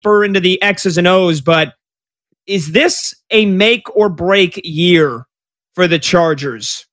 deeper into the X's and O's, but is this a make or break year for the Chargers?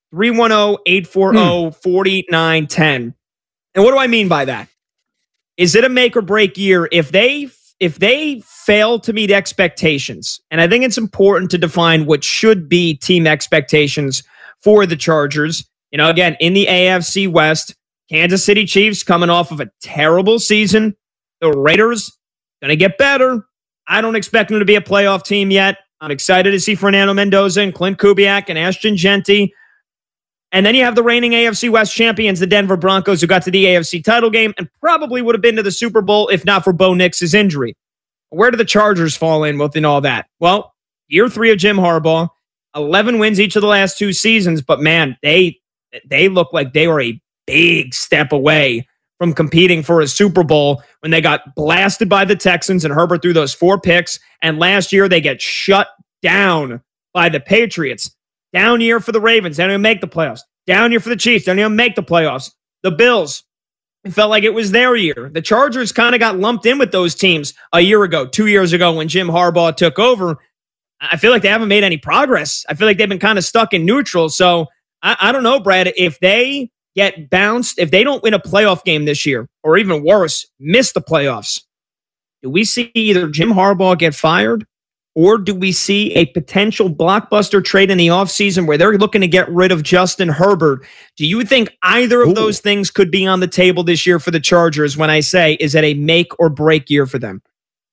310-840-4910. And what do I mean by that? Is it a make or break year if they fail to meet expectations? And I think it's important to define what should be team expectations for the Chargers. Again, in the AFC West, Kansas City Chiefs coming off of a terrible season. The Raiders going to get better. I don't expect them to be a playoff team yet. I'm excited to see Fernando Mendoza and Clint Kubiak and Ashton Genty. And then you have the reigning AFC West champions, the Denver Broncos, who got to the AFC title game and probably would have been to the Super Bowl if not for Bo Nix's injury. Where do the Chargers fall in within all that? Well, year 3 of Jim Harbaugh, 11 wins each of the last 2 seasons, but man, they look like they were a big step away from competing for a Super Bowl when they got blasted by the Texans and Herbert threw those 4 picks. And last year they get shut down by the Patriots. Down year for the Ravens. They don't even make the playoffs. Down year for the Chiefs. They don't even make the playoffs. The Bills, it felt like it was their year. The Chargers kind of got lumped in with those teams a year ago, 2 years ago when Jim Harbaugh took over. I feel like they haven't made any progress. I feel like they've been kind of stuck in neutral. So I don't know, Brad, if they get bounced, if they don't win a playoff game this year, or even worse, miss the playoffs, do we see either Jim Harbaugh get fired, or do we see a potential blockbuster trade in the offseason where they're looking to get rid of Justin Herbert? Do you think either of those things could be on the table this year for the Chargers when I say, is it a make or break year for them?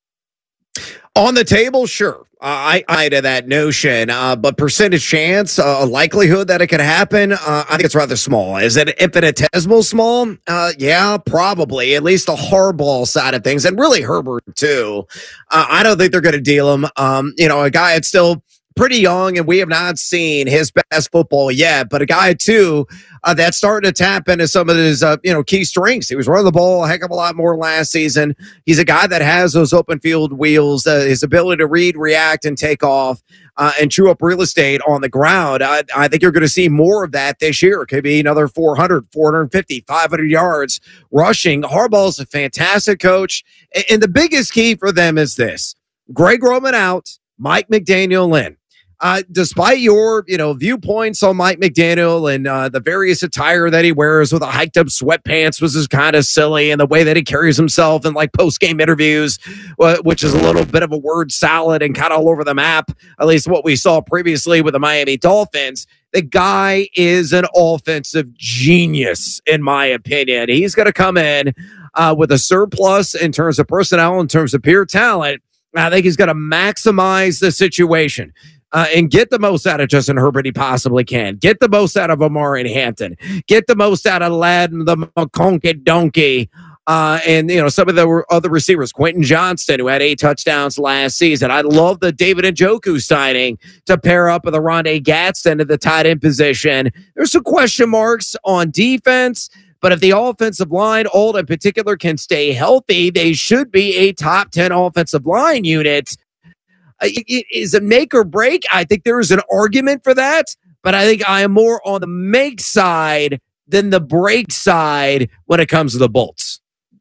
On the table, sure. I to that notion, but percentage chance, likelihood that it could happen, I think it's rather small. Is it infinitesimal small? Yeah, probably. At least the Harbaugh side of things, and really Herbert too. I don't think they're going to deal him. A guy that's still pretty young, and we have not seen his best football yet, but a guy too that's starting to tap into some of his key strengths. He was running the ball a heck of a lot more last season. He's a guy that has those open field wheels, his ability to read, react, and take off and chew up real estate on the ground. I think you're going to see more of that this year. It could be another 400, 450, 500 yards rushing. Harbaugh's a fantastic coach, and the biggest key for them is this: Greg Roman out, Mike McDaniel in. Despite your, viewpoints on Mike McDaniel and the various attire that he wears with the hiked up sweatpants, was just kind of silly, and the way that he carries himself in like post game interviews, which is a little bit of a word salad and kind of all over the map, at least what we saw previously with the Miami Dolphins. The guy is an offensive genius, in my opinion. He's going to come in with a surplus in terms of personnel, in terms of pure talent. I think he's going to maximize the situation. And get the most out of Justin Herbert he possibly can. Get the most out of Amari Hampton. Get the most out of Ladin, the McConkey Donkey, and some of the other receivers. Quentin Johnston, who had 8 touchdowns last season. I love the David Njoku signing to pair up with the Rondé Gadsden at the tight end position. There's some question marks on defense, but if the offensive line, Old in particular, can stay healthy, they should be a top 10 offensive line unit. It is a make or break. I think there is an argument for that, but I think I am more on the make side than the break side when it comes to the Bolts.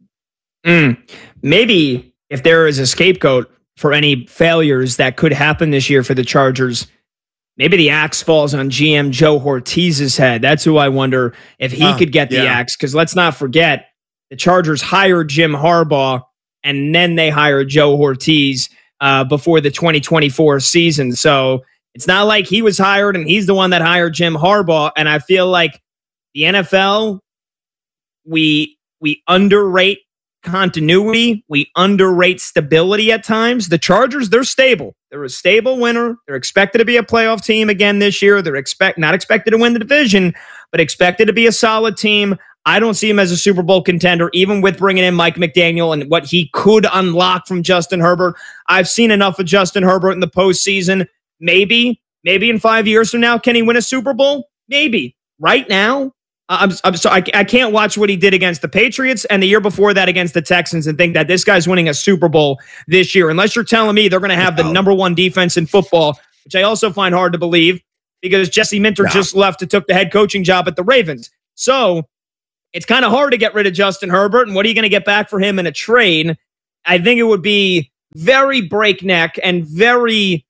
Maybe if there is a scapegoat for any failures that could happen this year for the Chargers, maybe the axe falls on GM Joe Ortiz's head. That's who I wonder if he could get the axe, because let's not forget, the Chargers hired Jim Harbaugh, and then they hired Joe Ortiz before the 2024 season. So it's not like he was hired and he's the one that hired Jim Harbaugh. And I feel like the NFL, we underrate continuity. We underrate stability at times. The Chargers, they're stable. They're a stable winner. They're expected to be a playoff team again this year. They're not expected to win the division, but expected to be a solid team. I don't see him as a Super Bowl contender, even with bringing in Mike McDaniel and what he could unlock from Justin Herbert. I've seen enough of Justin Herbert in the postseason. Maybe in 5 years from now, can he win a Super Bowl? Maybe. Right now, I'm sorry, I can't watch what he did against the Patriots and the year before that against the Texans and think that this guy's winning a Super Bowl this year, unless you're telling me they're going to have the number 1 defense in football, which I also find hard to believe because Jesse Minter just left and took the head coaching job at the Ravens. So it's kind of hard to get rid of Justin Herbert, and what are you going to get back for him in a trade? I think it would be very breakneck and very,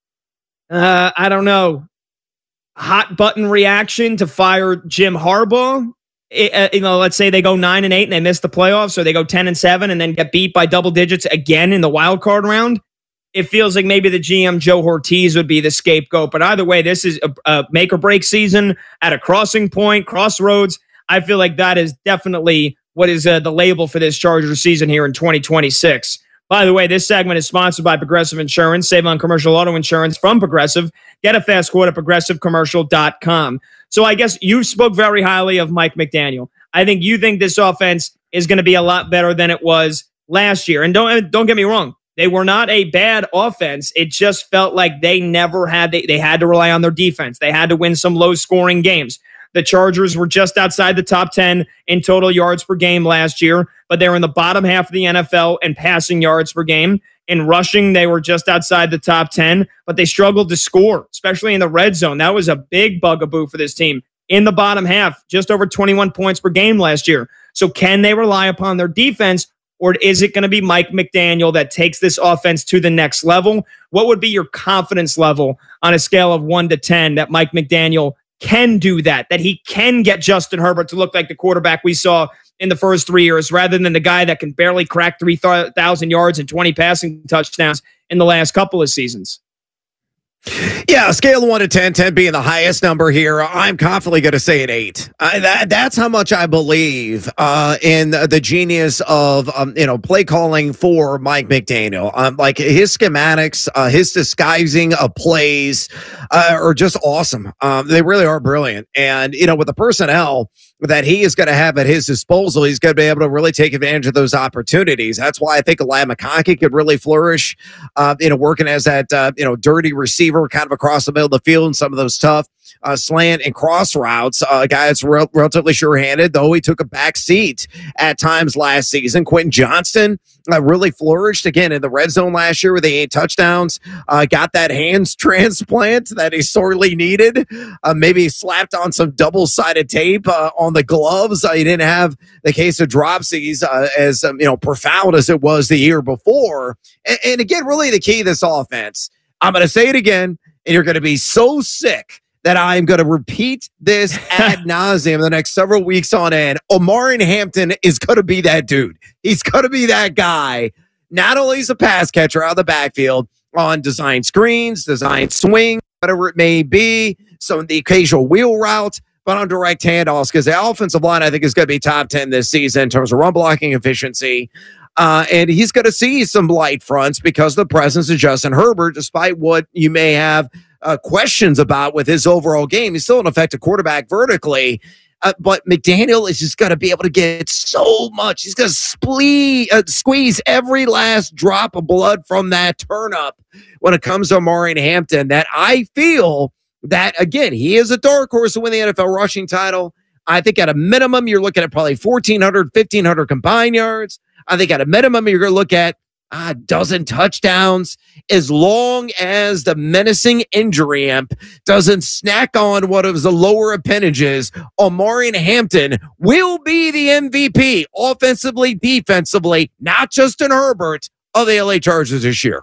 I don't know, hot button reaction to fire Jim Harbaugh. Let's say they go 9-8 and they miss the playoffs, or they go 10-7 and then get beat by double digits again in the wild card round. It feels like maybe the GM Joe Ortiz would be the scapegoat. But either way, this is a make or break season at a crossing point, crossroads. I feel like that is definitely what is the label for this Chargers season here in 2026. By the way, this segment is sponsored by Progressive Insurance. Save on commercial auto insurance from Progressive. Get a fast quote at progressivecommercial.com. So I guess you spoke very highly of Mike McDaniel. I think you think this offense is going to be a lot better than it was last year. And don't get me wrong. They were not a bad offense. It just felt like they never had, they had to rely on their defense. They had to win some low-scoring games. The Chargers were just outside the top 10 in total yards per game last year, but they were in the bottom half of the NFL in passing yards per game. In rushing, they were just outside the top 10, but they struggled to score, especially in the red zone. That was a big bugaboo for this team. In the bottom half, just over 21 points per game last year. So can they rely upon their defense, or is it going to be Mike McDaniel that takes this offense to the next level? What would be your confidence level on a scale of 1 to 10 that Mike McDaniel can do that he can get Justin Herbert to look like the quarterback we saw in the first 3 years, rather than the guy that can barely crack 3,000 yards and 20 passing touchdowns in the last couple of seasons? Yeah, a scale of 1 to 10, 10 being the highest number here. I'm confidently going to say an 8. That's how much I believe in the genius of play calling for Mike McDaniel. Like his schematics, his disguising of plays are just awesome. They really are brilliant. And with the personnel that he is going to have at his disposal, he's going to be able to really take advantage of those opportunities. That's why I think Elijah McConkey could really flourish, working as that, dirty receiver kind of across the middle of the field and some of those tough slant and cross routes. A guy that's relatively sure-handed, though he took a back seat at times last season. Quentin Johnston really flourished again in the red zone last year with the 8 touchdowns. Got that hands transplant that he sorely needed. Maybe slapped on some double-sided tape on the gloves. He didn't have the case of dropsies as profound as it was the year before. And again, really the key to this offense, I'm going to say it again, and you're going to be so sick that I'm going to repeat this ad nauseum the next several weeks on end. Omarion Hampton is going to be that dude. He's going to be that guy. Not only is a pass catcher out of the backfield on design screens, design swing, whatever it may be, some of the occasional wheel route, but on direct handoffs, because the offensive line, I think, is going to be top 10 this season in terms of run blocking efficiency. And he's going to see some light fronts because of the presence of Justin Herbert, despite what you may have questions about with his overall game. He's still an effective quarterback vertically, but McDaniel is just going to be able to get so much. He's going to squeeze every last drop of blood from that turnip when it comes to Omarion Hampton, that I feel that, again, he is a dark horse to win the NFL rushing title. I think at a minimum, you're looking at probably 1,400, 1,500 combined yards. I think at a minimum, you're going to look at a dozen touchdowns, as long as the menacing injury imp doesn't snack on one of the lower appendages. Omarion Hampton will be the MVP offensively, defensively, not Justin Herbert of the LA Chargers this year.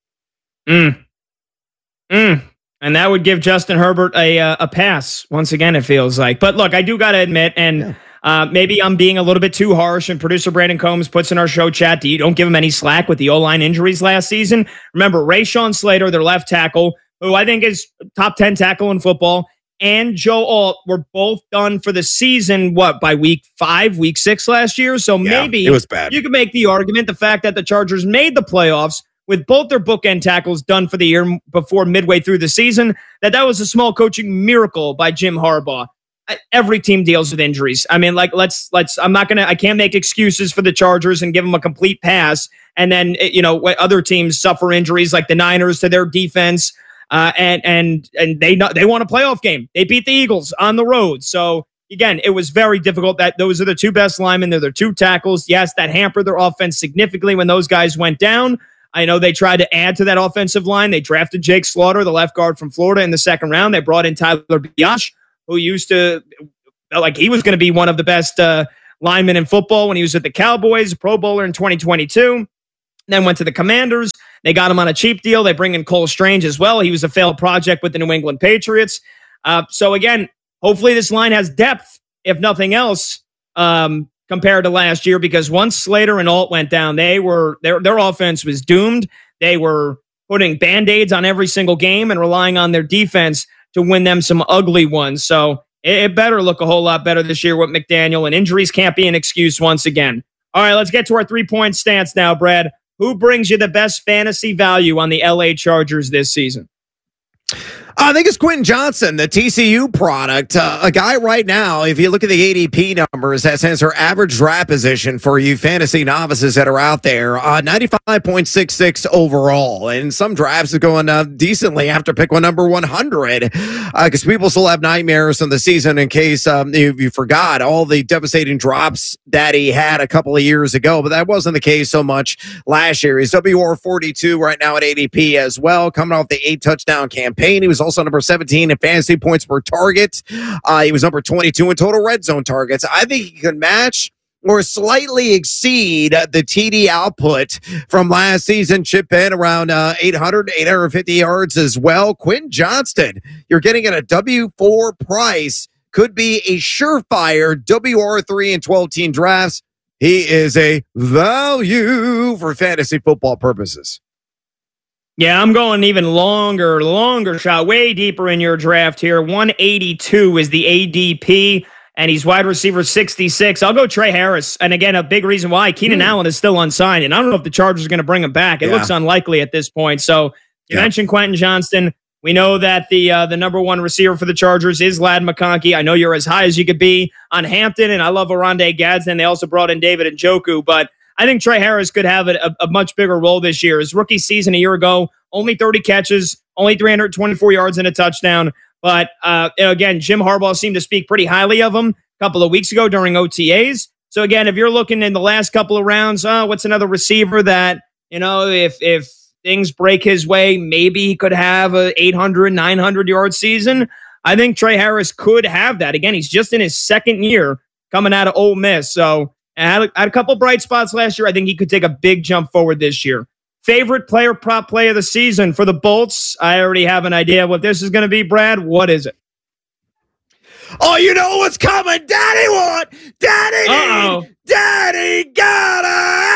And that would give Justin Herbert a pass once again, it feels like. But look, I do got to admit, and maybe I'm being a little bit too harsh, and producer Brandon Combs puts in our show chat, you don't give him any slack with the O-line injuries last season. Remember, Rashawn Slater, their left tackle, who I think is top 10 tackle in football, and Joe Alt were both done for the season, by week 5, week 6 last year? So maybe it was bad. You could make the argument, the fact that the Chargers made the playoffs with both their bookend tackles done for the year before midway through the season, that was a small coaching miracle by Jim Harbaugh. Every team deals with injuries. I mean, I can't make excuses for the Chargers and give them a complete pass. And then, other teams suffer injuries like the Niners to their defense. And they won a playoff game. They beat the Eagles on the road. So again, it was very difficult. That those are the two best linemen. They're their two tackles. Yes, that hampered their offense significantly when those guys went down. I know they tried to add to that offensive line. They drafted Jake Slaughter, the left guard from Florida, in the second round. They brought in Tyler Biadasz, who used to felt like he was going to be one of the best linemen in football when he was at the Cowboys, Pro Bowler in 2022. then went to the Commanders. They got him on a cheap deal. They bring in Cole Strange as well. He was a failed project with the New England Patriots. So again, hopefully this line has depth, if nothing else, compared to last year, because once Slater and Alt went down, their offense was doomed. They were putting Band-Aids on every single game and relying on their defense to win them some ugly ones. So it better look a whole lot better this year with McDaniel, and injuries can't be an excuse once again. All right, let's get to our three-point stance now, Brad. Who brings you the best fantasy value on the LA Chargers this season? I think it's Quentin Johnston, the TCU product. A guy right now, if you look at the ADP numbers, that stands for average draft position for you fantasy novices that are out there, 95.66 overall. And some drafts are going decently after pick one number 100 because people still have nightmares from the season in case you forgot all the devastating drops that he had a couple of years ago. But that wasn't the case so much last year. He's WR42 right now at ADP as well, coming off the 8-touchdown campaign. He was also number 17 in fantasy points per target. He was number 22 in total red zone targets. I think he could match or slightly exceed the TD output from last season. Chip in around 850 yards as well. Quentin Johnston, you're getting at a W4 price, could be a surefire WR3 in 12-team drafts. He is a value for fantasy football purposes. Yeah, I'm going even longer shot, way deeper in your draft here. 182 is the ADP, and he's wide receiver 66. I'll go Trey Harris. And again, a big reason why Keenan Allen is still unsigned, and I don't know if the Chargers are going to bring him back. It looks unlikely at this point. So you mentioned Quentin Johnston. We know that the number one receiver for the Chargers is Ladd McConkey. I know you're as high as you could be on Hampton, and I love Oronde Gadsden. They also brought in David Njoku, but I think Trey Harris could have a much bigger role this year. His rookie season a year ago, only 30 catches, only 324 yards and a touchdown. But again, Jim Harbaugh seemed to speak pretty highly of him a couple of weeks ago during OTAs. So again, if you're looking in the last couple of rounds, what's another receiver that, if things break his way, maybe he could have a 800, 900 yard season. I think Trey Harris could have that. Again, he's just in his second year coming out of Ole Miss. So had a couple bright spots last year. I think he could take a big jump forward this year. Favorite player, prop play of the season for the Bolts? I already have an idea what this is going to be, Brad. What is it? Oh, you know what's coming. Daddy got